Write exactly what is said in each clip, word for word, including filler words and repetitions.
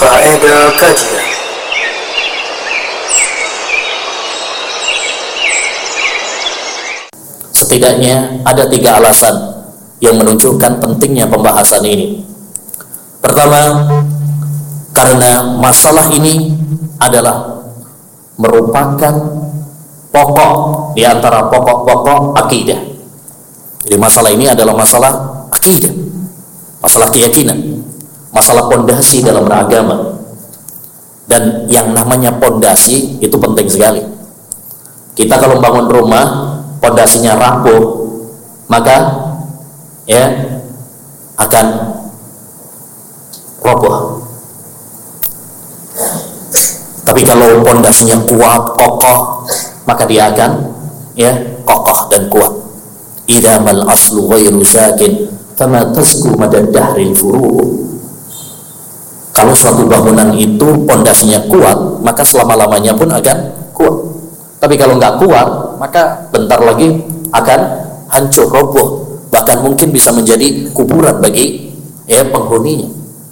Faedah kajian. Setidaknya ada tiga alasan yang menunjukkan pentingnya pembahasan ini. Pertama, karena masalah ini adalah merupakan pokok di antara pokok-pokok akidah. Jadi masalah ini adalah masalah akidah, masalah keyakinan, masalah pondasi dalam beragama. Dan yang namanya pondasi itu penting sekali. Kita kalau bangun rumah, pondasinya rapuh, maka ya akan roboh. Tapi kalau pondasinya kuat, kokoh, maka dia akan ya kokoh dan kuat. Idza mal aslu ghairu syakin fama tasku madad dahril furu'. Kalau suatu bangunan itu pondasinya kuat, maka selama-lamanya pun akan kuat. Tapi kalau nggak kuat, maka bentar lagi akan hancur, roboh, bahkan mungkin bisa menjadi kuburan bagi ya penghuninya.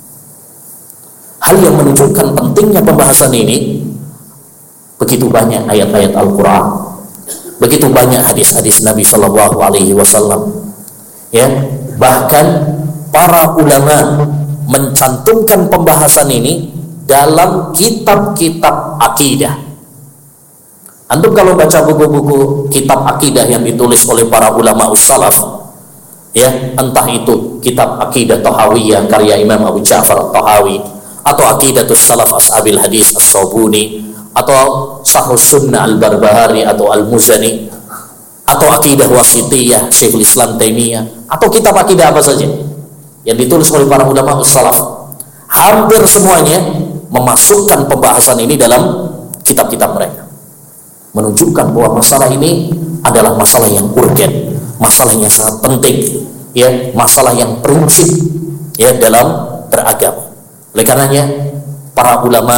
Hal yang menunjukkan pentingnya pembahasan ini, begitu banyak ayat-ayat Al-Quran, begitu banyak hadis-hadis Nabi Shallallahu Alaihi Wasallam. Ya, bahkan para ulama mencantumkan pembahasan ini dalam kitab-kitab akidah. Antum kalau baca buku-buku kitab akidah yang ditulis oleh para ulama ussalaf, ya, entah itu kitab Aqidah Thahawiyah karya Imam Abu Ja'far Thahawi, atau Aqidatus Salaf Ashabil Hadis As-Sabuni, atau Sharhus Sunnah Al-Barbahari atau Al-Muzani, atau Aqidah Wasithiyah Syekhul Islam Taimiyah, atau kitab akidah apa saja yang ditulis oleh para ulama ussalaf, hampir semuanya memasukkan pembahasan ini dalam kitab-kitab mereka, menunjukkan bahwa masalah ini adalah masalah yang urgen, masalah yang sangat penting, ya, masalah yang prinsip ya dalam beragama. Oleh karenanya para ulama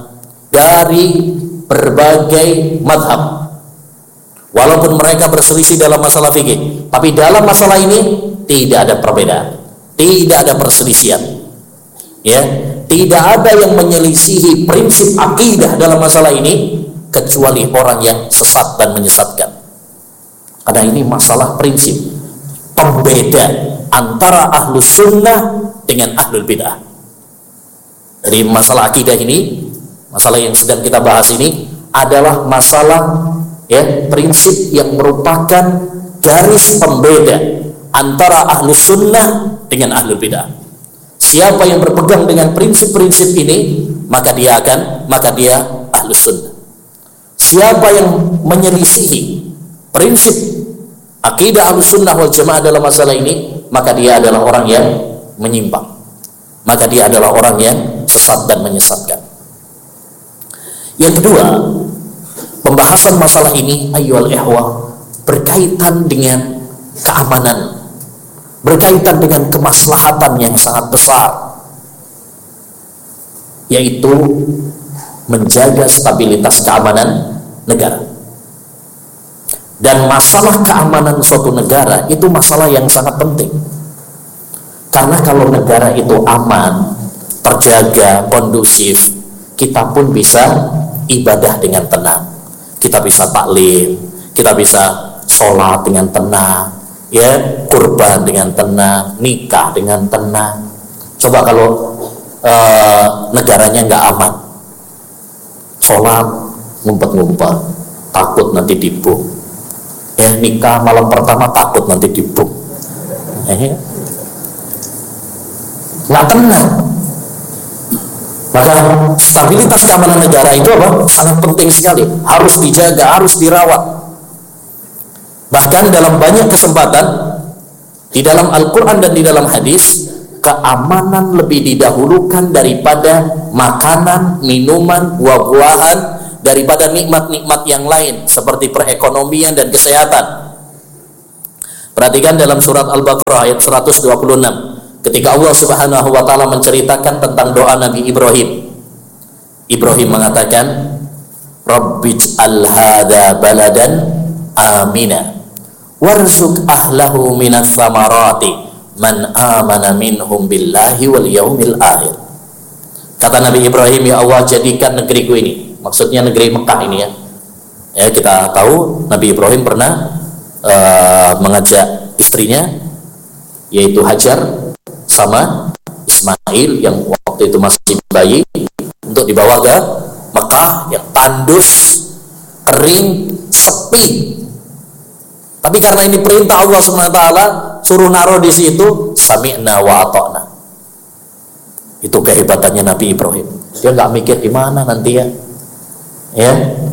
dari berbagai madhab, walaupun mereka berselisih dalam masalah fikih, tapi dalam masalah ini tidak ada perbedaan, tidak ada perselisihan, ya, tidak ada yang menyelisihi prinsip akidah dalam masalah ini kecuali orang yang sesat dan menyesatkan. Karena ini masalah prinsip, pembeda antara ahlus sunnah dengan ahlul bid'ah. Jadi masalah akidah ini, masalah yang sedang kita bahas ini adalah masalah ya prinsip yang merupakan garis pembeda antara ahlus sunnah dengan ahlul bid'ah. Siapa yang berpegang dengan prinsip-prinsip ini, maka dia akan, maka dia ahlus sunnah. Siapa yang menyelisihi prinsip akidah ahlus sunnah wal jamaah dalam masalah ini, maka dia adalah orang yang menyimpang, maka dia adalah orang yang sesat dan menyesatkan. Yang kedua, pembahasan masalah ini ayyuhal ikhwah berkaitan dengan keamanan, berkaitan dengan kemaslahatan yang sangat besar, yaitu menjaga stabilitas keamanan negara. Dan masalah keamanan suatu negara itu masalah yang sangat penting, karena kalau negara itu aman, terjaga, kondusif, kita pun bisa ibadah dengan tenang, kita bisa taklim, kita bisa sholat dengan tenang, ya, kurban dengan tenang, nikah dengan tenang. Coba kalau uh, negaranya nggak aman, sholat ngumpet-ngumpet, takut nanti dibom, ya, nikah malam pertama takut nanti dibom, eh, nggak tenang. Maka stabilitas keamanan negara itu apa? Sangat penting sekali, harus dijaga, harus dirawat. Bahkan dalam banyak kesempatan di dalam Al-Quran dan di dalam hadis, keamanan lebih didahulukan daripada makanan, minuman, buah-buahan, daripada nikmat-nikmat yang lain seperti perekonomian dan kesehatan. Perhatikan dalam surat Al-Baqarah ayat seratus dua puluh enam, ketika Allah Subhanahu wa taala menceritakan tentang doa Nabi Ibrahim. Ibrahim mengatakan, Rabbij'al hadza baladan amina warzuq ahlahu minas samarati man amana minhum billahi wal yaumil akhir. Kata Nabi Ibrahim, ya Allah jadikan negeriku ini, maksudnya negeri Mekah ini ya. Ya, kita tahu Nabi Ibrahim pernah uh, mengajak istrinya yaitu Hajar sama Ismail yang waktu itu masih bayi untuk dibawa ke Mekah yang tandus, kering, sepi. Tapi karena ini perintah Allah subhanahu wa taala, suruh naruh di situ, sami'na wa ata'na. Itu kehebatannya Nabi Ibrahim. Dia nggak mikir di mana nanti ya. Ya.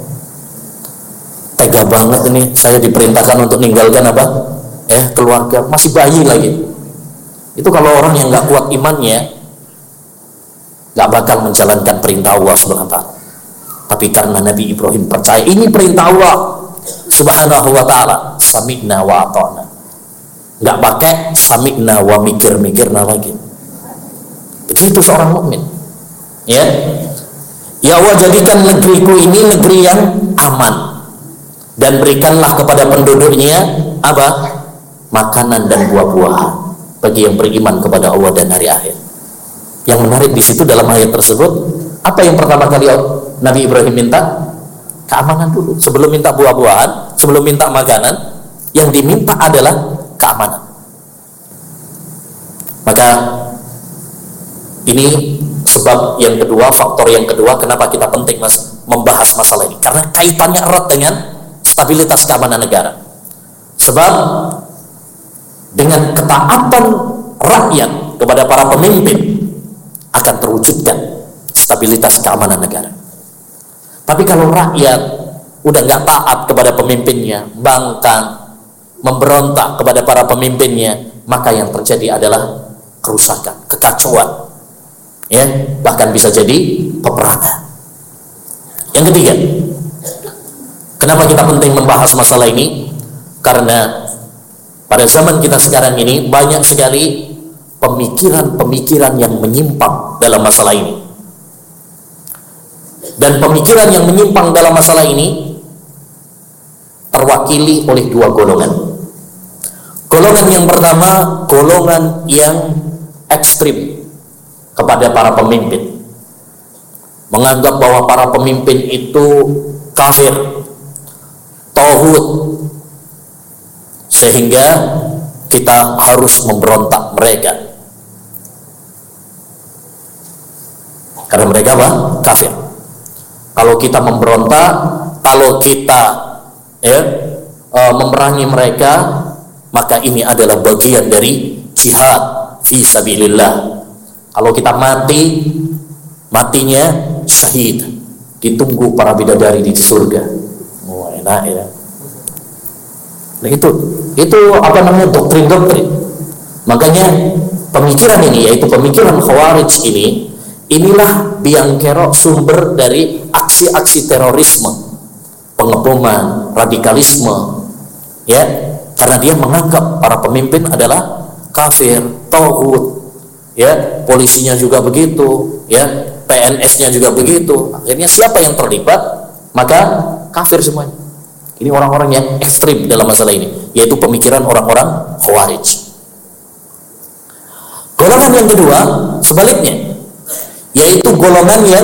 Tega banget ini, saya diperintahkan untuk meninggalkan apa? Ya, keluarga, masih bayi lagi. Itu kalau orang yang nggak kuat imannya, nggak bakal menjalankan perintah Allah subhanahu wa taala. Tapi karena Nabi Ibrahim percaya ini perintah Allah subhanahu wa ta'ala, sami'na wa ata'na, nggak pakai sami'na wa mikir-mikir lagi. Begitu seorang mukmin. Ya, ya Allah jadikan negeriku ini negeri yang aman, dan berikanlah kepada penduduknya apa? Makanan dan buah-buahan bagi yang beriman kepada Allah dan hari akhir. Yang menarik di situ dalam ayat tersebut, apa yang pertama kali Nabi Ibrahim minta? Keamanan dulu. Sebelum minta buah-buahan, sebelum minta makanan, yang diminta adalah keamanan. Maka ini sebab yang kedua, faktor yang kedua kenapa kita penting mas, membahas masalah ini, karena kaitannya erat dengan stabilitas keamanan negara. Sebab dengan ketaatan rakyat kepada para pemimpin akan terwujudkan stabilitas keamanan negara. Tapi kalau rakyat udah nggak taat kepada pemimpinnya, bangkang, memberontak kepada para pemimpinnya, maka yang terjadi adalah kerusakan, kekacauan, ya, bahkan bisa jadi peperangan. Yang ketiga, kenapa kita penting membahas masalah ini? Karena pada zaman kita sekarang ini banyak sekali pemikiran-pemikiran yang menyimpang dalam masalah ini. Dan pemikiran yang menyimpang dalam masalah ini terwakili oleh dua golongan. Golongan yang pertama, golongan yang ekstrim kepada para pemimpin, menganggap bahwa para pemimpin itu kafir, tauhid, sehingga kita harus memberontak mereka karena mereka apa? Kafir. Kalau kita memberontak, kalau kita ya, e, memerangi mereka, maka ini adalah bagian dari jihad fi sabilillah. Kalau kita mati, matinya syahid, ditunggu para bidadari di surga. Oh, enak ya. Nah, itu itu apa namanya, doktrin-doktrin. Makanya pemikiran ini, yaitu pemikiran Khawarij ini, inilah biang kerok sumber dari aksi-aksi terorisme, pengeboman, radikalisme, ya, karena dia menganggap para pemimpin adalah kafir, tauhid, ya, polisinya juga begitu, ya, P N S-nya juga begitu. Akhirnya siapa yang terlibat, maka kafir semuanya. Ini orang-orang yang ekstrim dalam masalah ini, yaitu pemikiran orang-orang Khawarij. Golongan yang kedua, sebaliknya, yaitu golongan yang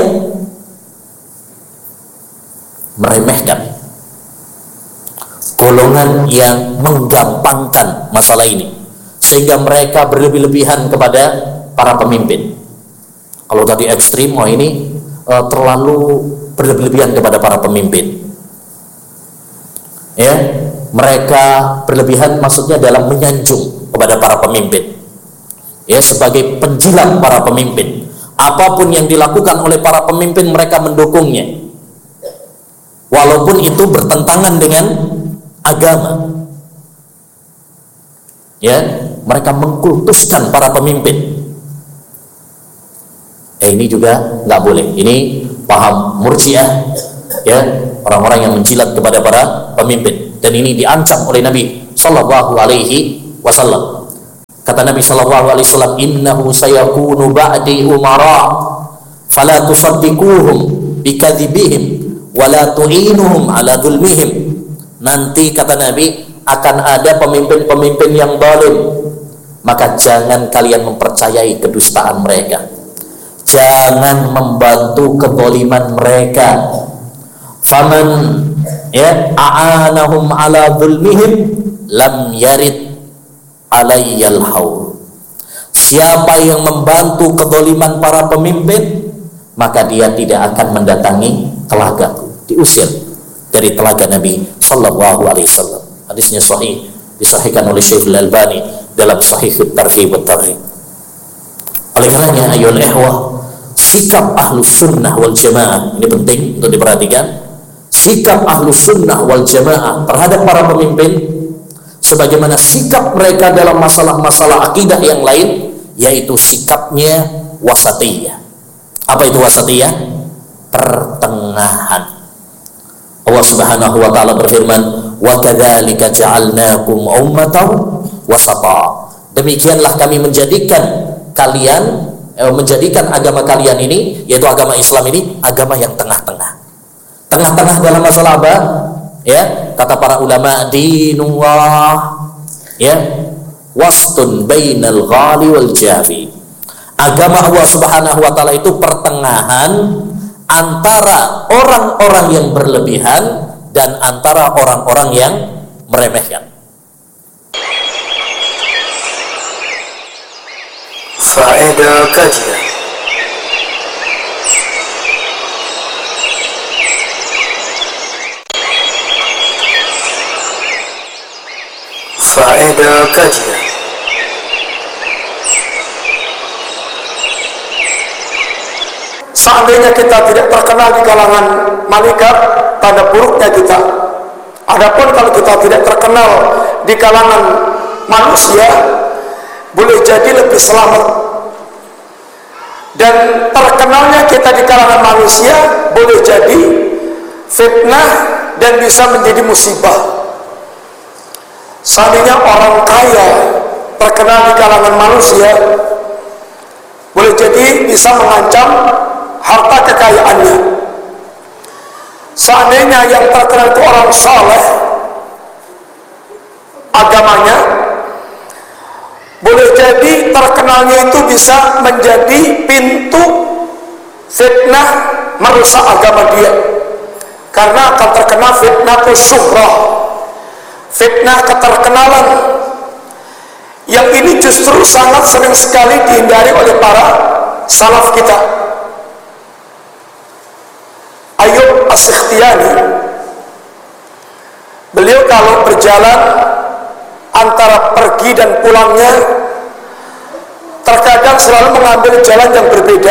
meremehkan, golongan yang menggampangkan masalah ini, sehingga mereka berlebih-lebihan kepada para pemimpin. Kalau tadi ekstrim, wah ini uh, terlalu berlebih-lebihan kepada para pemimpin. Ya, mereka berlebihan maksudnya dalam menyanjung kepada para pemimpin. Ya, sebagai penjilat para pemimpin. Apapun yang dilakukan oleh para pemimpin, mereka mendukungnya, walaupun itu bertentangan dengan agama. Ya, mereka mengkultuskan para pemimpin. Eh, ini juga nggak boleh. Ini paham Murji'ah, ya, orang-orang yang menjilat kepada para pemimpin, dan ini diancam oleh Nabi Shallallahu Alaihi Wasallam. Kata Nabi Shallallahu Alaihi Wasallam, innahu sayakunu ba'di umara, fala tusaddiquhum bikadzibihim, wala tu'inuhum ala dzulmihim. Nanti kata Nabi akan ada pemimpin-pemimpin yang zalim, maka jangan kalian mempercayai kedustaan mereka, jangan membantu kezaliman mereka. Faman ya a'anahum ala zulmihim lam yarid alayyal haul. Siapa yang membantu kezaliman para pemimpin, maka dia tidak akan mendatangi telagaku, diusir dari telaga Nabi sallallahu alaihi wasallam. Hadisnya sahih, disahihkan oleh Syekh Al-Albani dalam Sahih At-Targhib wa At-Tarhib. Oleh karenanya ayyuhal ikhwah, sikap ahlus sunnah wal jamaah ini penting untuk diperhatikan. Sikap ahlus sunnah wal jamaah terhadap para pemimpin sebagaimana sikap mereka dalam masalah-masalah akidah yang lain, yaitu sikapnya wasatiyah. Apa itu wasatiyah? Pertengahan. Allah Subhanahu wa taala berfirman, "Wa kadzalika ja'alnakum ummatan wasata." Demikianlah kami menjadikan kalian eh, menjadikan agama kalian ini, yaitu agama Islam ini, agama yang tengah-tengah. Tengah-tengah dalam masalah apa? Ya, kata para ulama, dinullah ya wastun bainal ghali wal jafi. Agama Allah Subhanahu wa taala itu pertengahan antara orang-orang yang berlebihan dan antara orang-orang yang meremehkan. Faedah kajian. Faedah kajian. Seandainya kita tidak terkenal di kalangan malaikat, tanda buruknya kita. Adapun kalau kita tidak terkenal di kalangan manusia, boleh jadi lebih selamat. Dan terkenalnya kita di kalangan manusia boleh jadi fitnah dan bisa menjadi musibah. Seandainya orang kaya terkenal di kalangan manusia, boleh jadi bisa mengancam harta kekayaannya. Seandainya yang terkenal itu orang saleh agamanya, boleh jadi terkenalnya itu bisa menjadi pintu fitnah merusak agama dia, karena akan terkena fitnah syuhrah, fitnah keterkenalan, yang ini justru sangat sering sekali dihindari oleh para salaf kita. Ayyub As-Sikhtiyani, beliau kalau berjalan antara pergi dan pulangnya terkadang selalu mengambil jalan yang berbeda.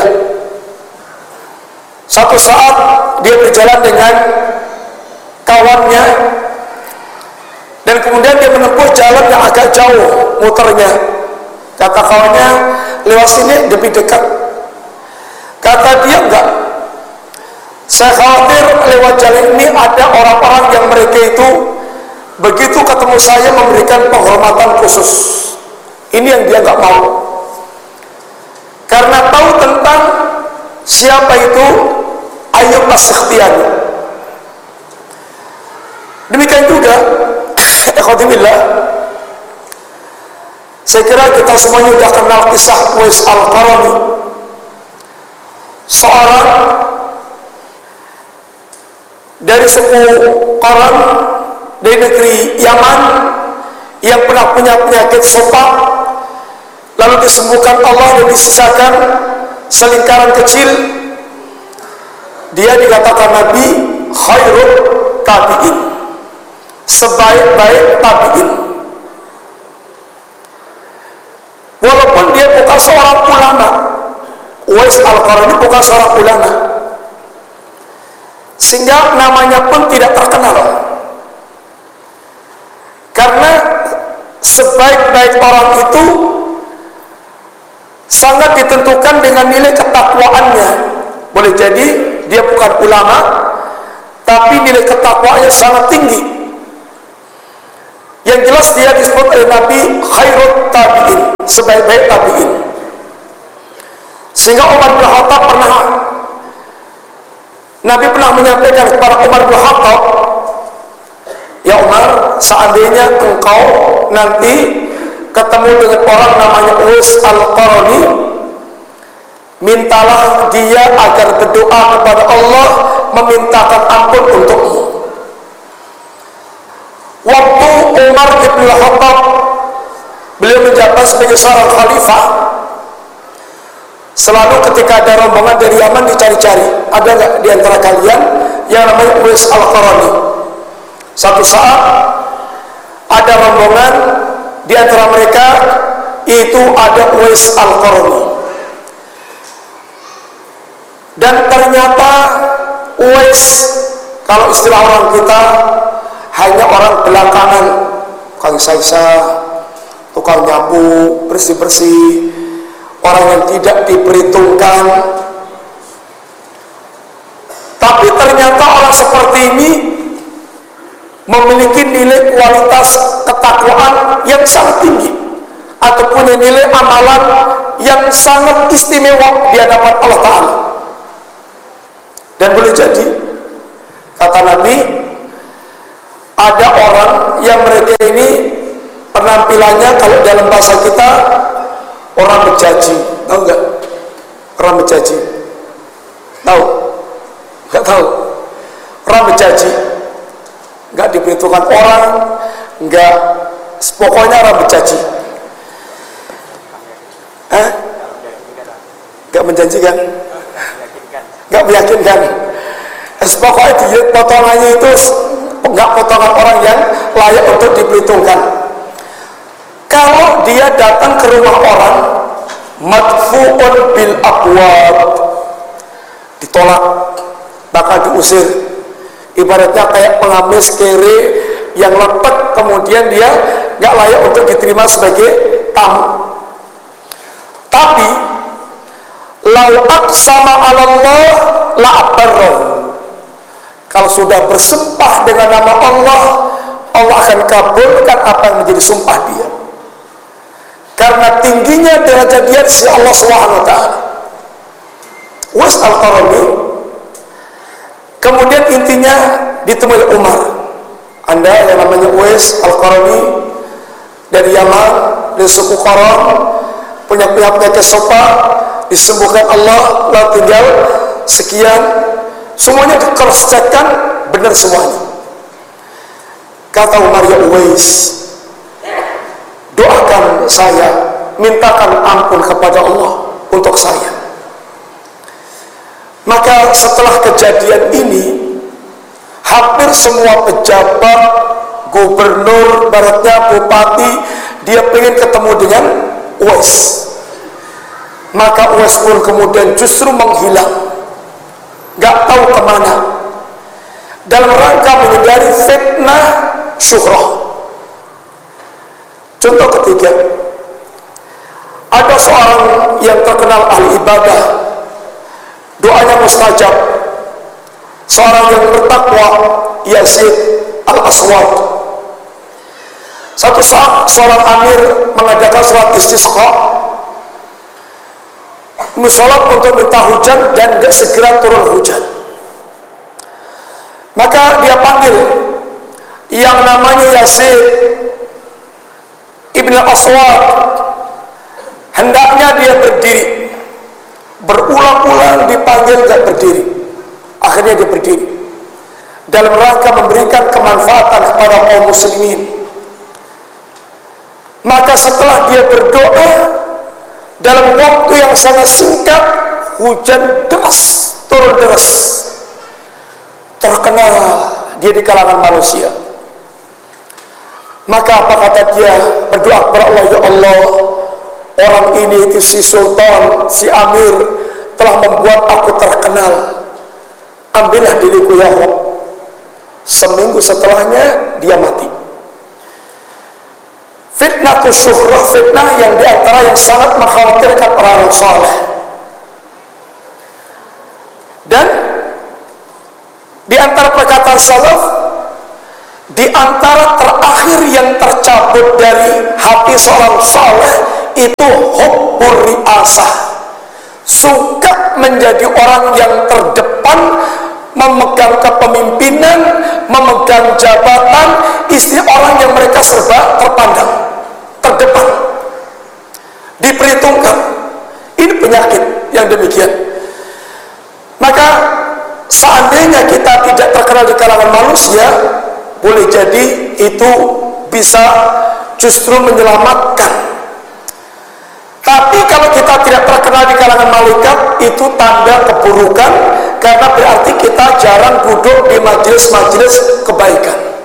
Satu saat dia berjalan dengan kawannya dan kemudian dia menempuh jalan yang agak jauh muternya. Kata kawannya, lewat sini lebih dekat. Kata dia, enggak, saya khawatir lewat jalan ini ada orang-orang yang mereka itu begitu ketemu saya memberikan penghormatan khusus. Ini yang dia enggak mau, karena tahu tentang siapa itu Ayyub As-Sikhtiyani. Demikian juga ikhwatillah, saya kira kita semuanya sudah kenal kisah Uwais Al-Qarani, seorang dari suku Qaran dari negeri Yaman yang pernah punya penyakit sopak, lalu disembuhkan Allah dan disisakan selingkaran kecil. Dia dikatakan Nabi khairul tabi'in, sebaik-baik tabi'in. Walaupun dia bukan seorang ulama, Uwais Al-Qarani bukan seorang ulama, sehingga namanya pun tidak terkenal, karena sebaik-baik orang itu sangat ditentukan dengan nilai ketakwaannya. Boleh jadi dia bukan ulama, tapi nilai ketakwaannya sangat tinggi. Yang jelas dia disebut oleh Nabi khairut tabi'in, sebaik-baik tabi'in. Sehingga Umar bin Khattab pernah, Nabi pernah menyampaikan kepada Umar bin Khattab, ya Umar, seandainya engkau nanti ketemu dengan orang namanya Uwais Al-Qarani, mintalah dia agar berdoa kepada Allah memintakan ampun untukmu. Waktu Umar bin Khattab beliau menjabat sebagai seorang khalifah, selalu ketika ada rombongan dari Yaman dicari-cari, ada nggak di antara kalian yang namanya Uwais Al-Qarani. Satu saat ada rombongan di antara mereka, itu ada Uwais Al-Qarani. Dan ternyata Uwais, kalau istilah orang kita, hanya orang belakangan, tukang saisa, tukang nyapu, bersih-bersih, orang yang tidak diperhitungkan. Tapi ternyata orang seperti ini memiliki nilai kualitas ketakwaan yang sangat tinggi, atau punya nilai amalan yang sangat istimewa di hadapan Allah Ta'ala. Dan boleh jadi, kata Nabi, ada orang yang mereka ini penampilannya, kalau dalam bahasa kita, orang berjanji. Tahu nggak? Orang berjanji. Tahu? Nggak tahu. Orang berjanji, nggak diperhitungkan orang, nggak, pokoknya orang berjanji. Eh? Nggak menjanjikan, nggak meyakinkan. Pokoknya dia potongannya itu nggak potongan orang yang layak untuk diperhitungkan. Kalau dia datang ke rumah orang, madfu'un bil abwab, ditolak, bakal diusir. Ibaratnya kayak pengamis kere yang lepet, kemudian dia nggak layak untuk diterima sebagai tamu. Tapi lau aqsama 'ala Allah la abarrah, kalau sudah bersumpah dengan nama Allah, Allah akan kabulkan apa yang menjadi sumpah dia, karena tingginya derajat dia di sisi Allah Subhanahu wa taala. Uwais Al-Qarani kemudian intinya ditemui Umar. Anda yang namanya Uwais Al-Qarani dari Yaman, dari suku Qaran, punya penyakit sopa, disembuhkan Allah, lalu tinggal sekian, semuanya dikross-checkkan, benar semuanya. Kata Umar, ya Uwais, doakan saya, mintakan ampun kepada Allah untuk saya. Maka setelah kejadian ini, hampir semua pejabat, gubernur, baratnya bupati, dia pengen ketemu dengan Uwais. Maka Uwais pun kemudian justru menghilang, gak tahu kemana, dalam rangka menghindari fitnah syuhrah. Contoh ketiga, ada seorang yang terkenal ahli ibadah, doanya mustajab, seorang yang bertakwa, Yazid Al-Aswad. Satu saat seorang amir mengadakan sholat istisqa, musolat untuk minta hujan dan gak segera turun hujan. Maka dia panggil yang namanya Yazid Ibn Aswad. Hendaknya dia berdiri, berulang-ulang dipanggil gak berdiri. Akhirnya dia berdiri dalam rangka memberikan kemanfaatan kepada kaum muslimin. Maka setelah dia berdoa, dalam waktu yang sangat singkat, hujan deras, turun deras. Terkenal dia di kalangan manusia. Maka apa kata dia? Berdoa kepada Allah, ya Allah, orang ini itu si sultan, si amir, telah membuat aku terkenal. Ambillah diriku ya Allah. Seminggu setelahnya dia mati. Fitnah syuhrah, fitnah yang diantara yang sangat mengkhawatirkan orang saleh. Dan di antara perkataan salaf, di antara terakhir yang tercabut dari hati seorang saleh itu hubbur riasah, suka menjadi orang yang terdepan, memegang kepemimpinan, memegang jabatan, istri orang yang mereka serba terpandang, terdepan, diperhitungkan. Ini penyakit yang demikian. Maka seandainya kita tidak terkenal di kalangan manusia, boleh jadi itu bisa justru menyelamatkan. Tapi kalau kita tidak terkenal di kalangan malaikat, itu tanda keburukan, karena berarti kita jarang duduk di majelis-majelis kebaikan.